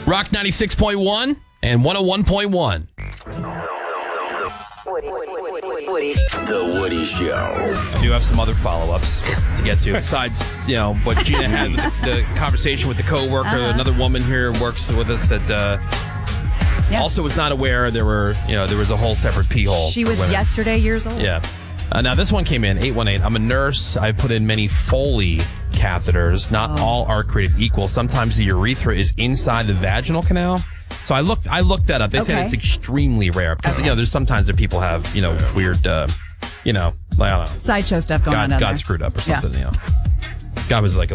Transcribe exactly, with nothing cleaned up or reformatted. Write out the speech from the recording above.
Rock ninety-six point one and one oh one point one. Woody, Woody, Woody, Woody, Woody. The Woody Show. I do have some other follow-ups to get to besides, you know, what Gina had with the, the conversation with the coworker. Uh-huh. Another woman here works with us that uh, Yeah. also was not aware there were, you know, there was a whole separate pee hole. She for was women. yesterday years old. Yeah. Uh, now, this one came in, eight one eight. I'm a nurse. I put in many Foley catheters. Not Oh. all are created equal. Sometimes the urethra is inside the vaginal canal. So I looked I looked that up. They said Okay. it's extremely rare because, you know, there's sometimes that people have, you know, weird, uh, you know, like, I don't know. Sideshow stuff going on God, down God there. screwed up or Yeah. something, you know. God was like